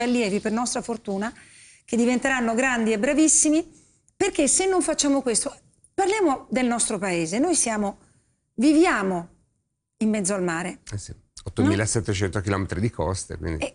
allievi, per nostra fortuna, che diventeranno grandi e bravissimi, perché se non facciamo questo, parliamo del nostro paese, noi viviamo in mezzo al mare. Sì. 8.700 km di coste. Quindi...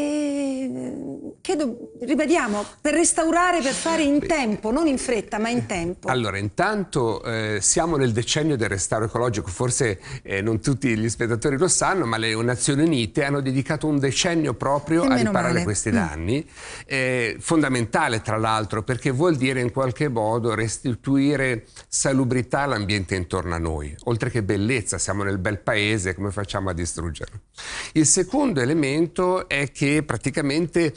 ribadiamo, per restaurare, per fare in tempo, non in fretta, ma in tempo. Allora, intanto siamo nel decennio del restauro ecologico, forse non tutti gli spettatori lo sanno, ma le Nazioni Unite hanno dedicato un decennio proprio a riparare questi danni. Fondamentale, tra l'altro, perché vuol dire in qualche modo restituire salubrità all'ambiente intorno a noi. Oltre che bellezza, siamo nel bel paese, come facciamo a distruggerlo? Il secondo elemento è che praticamente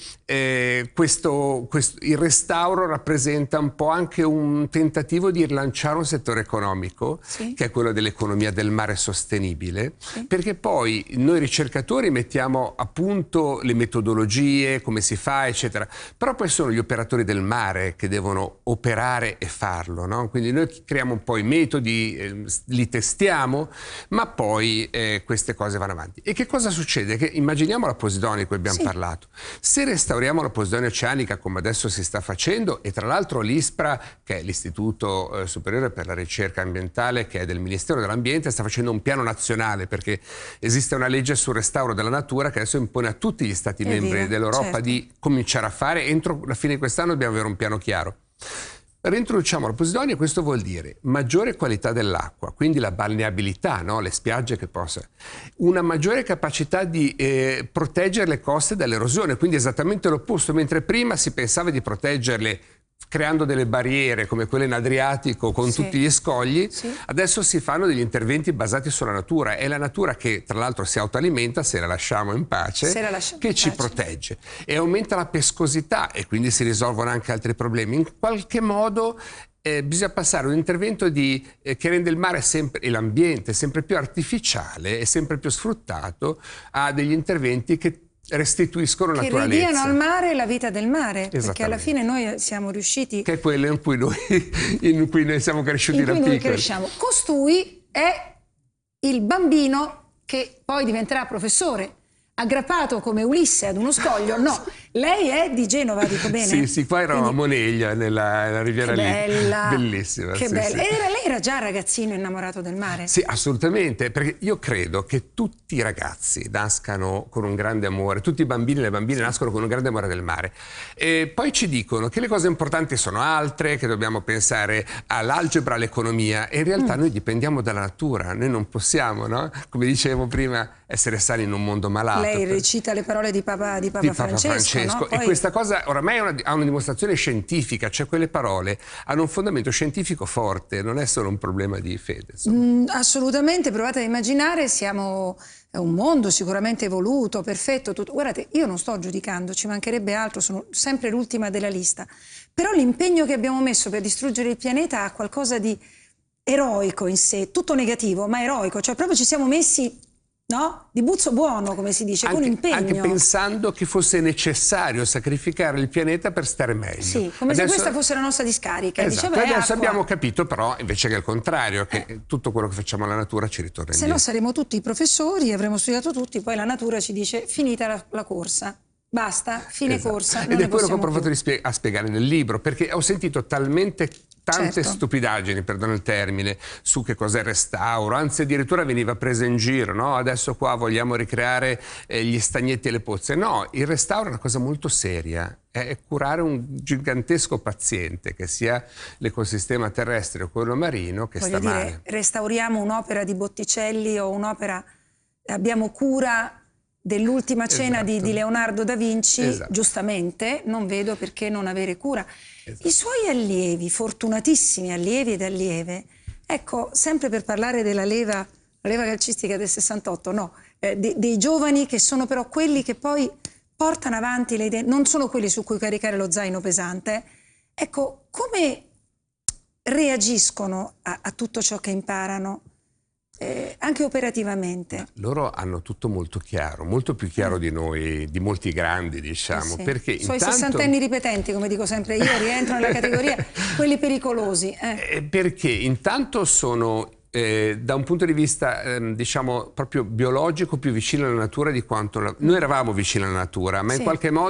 il restauro rappresenta un po' anche un tentativo di rilanciare un settore economico, che è quello dell'economia del mare sostenibile, perché poi noi ricercatori mettiamo a punto le metodologie, come si fa, eccetera, però poi sono gli operatori del mare che devono operare e farlo, no? Quindi noi creiamo un po' i metodi, li testiamo, ma poi queste cose vanno avanti. E che cosa succede? Che immaginiamo la Posidonia di cui abbiamo parlato. Se restauriamo la Posidonia oceanica come adesso si sta facendo, e tra l'altro l'ISPRA, che è l'Istituto Superiore per la Ricerca Ambientale, che è del Ministero dell'Ambiente, sta facendo un piano nazionale, perché esiste una legge sul restauro della natura che adesso impone a tutti gli Stati membri dell'Europa di cominciare a fare. Entro la fine di quest'anno dobbiamo avere un piano chiaro. Reintroduciamo la Posidonia, questo vuol dire maggiore qualità dell'acqua, quindi la balneabilità, no? Le spiagge che possono, una maggiore capacità di proteggere le coste dall'erosione, quindi esattamente l'opposto, mentre prima si pensava di proteggerle creando delle barriere come quelle in Adriatico con tutti gli scogli, adesso si fanno degli interventi basati sulla natura. È la natura che tra l'altro si autoalimenta, se la lasciamo in pace, che ci protegge e aumenta la pescosità e quindi si risolvono anche altri problemi. In qualche modo bisogna passare un intervento che rende il mare e l'ambiente sempre più artificiale e sempre più sfruttato a degli interventi che restituiscono naturalezza. Che ridiano al mare la vita del mare, perché alla fine noi siamo riusciti... Che è quello in cui noi siamo cresciuti da piccoli. Costui è il bambino che poi diventerà professore, aggrappato come Ulisse ad uno scoglio. No, lei è di Genova, dico bene? Sì, qua eravamo a Moneglia, nella Riviera Ligure. Bellissima. Che bella. E lei era già ragazzino innamorato del mare? Sì, assolutamente, perché io credo che tutti i ragazzi nascano con un grande amore, tutti i bambini e le bambine nascono con un grande amore del mare. E poi ci dicono che le cose importanti sono altre, che dobbiamo pensare all'algebra, all'economia, e in realtà noi dipendiamo dalla natura, noi non possiamo, no? Come dicevo prima, essere sani in un mondo malato. Lei recita le parole di Papa Francesco. No? E questa cosa oramai ha una dimostrazione scientifica, cioè quelle parole hanno un fondamento scientifico forte, non è solo un problema di fede. Assolutamente, provate ad immaginare, è un mondo sicuramente evoluto, perfetto, tutto. Guardate, io non sto giudicando, ci mancherebbe altro, sono sempre l'ultima della lista, però l'impegno che abbiamo messo per distruggere il pianeta ha qualcosa di eroico in sé, tutto negativo, ma eroico, cioè proprio ci siamo messi... No? Di buzzo buono, come si dice, con impegno. Anche pensando che fosse necessario sacrificare il pianeta per stare meglio. Sì, come se questa fosse la nostra discarica. Esatto. Adesso abbiamo capito però, invece che il contrario, che tutto quello che facciamo alla natura ci ritorna indietro. Se no saremo tutti professori, avremo studiato tutti, poi la natura ci dice finita la corsa. Basta, fine corsa. Ed è quello che ho provato a spiegare nel libro, perché ho sentito tante stupidaggini, perdono il termine, su che cos'è il restauro, anzi addirittura veniva presa in giro, no? Adesso qua vogliamo ricreare gli stagnetti e le pozze. No, il restauro è una cosa molto seria, è curare un gigantesco paziente, che sia l'ecosistema terrestre o quello marino, che sta male. Restauriamo un'opera di Botticelli o un'opera, abbiamo cura dell'Ultima cena di Leonardo da Vinci, giustamente, non vedo perché non avere cura. I suoi allievi, fortunatissimi allievi ed allieve, ecco, sempre per parlare della leva calcistica del 68, no, dei giovani che sono però quelli che poi portano avanti le idee, non sono quelli su cui caricare lo zaino pesante. Ecco, come reagiscono a tutto ciò che imparano? Anche operativamente. Loro hanno tutto molto chiaro, molto più chiaro di noi, di molti grandi, diciamo. Perché i sessantenni ripetenti, come dico sempre io, rientrano nella categoria quelli pericolosi. Perché intanto sono da un punto di vista diciamo proprio biologico più vicino alla natura di quanto noi eravamo vicini alla natura, ma in qualche modo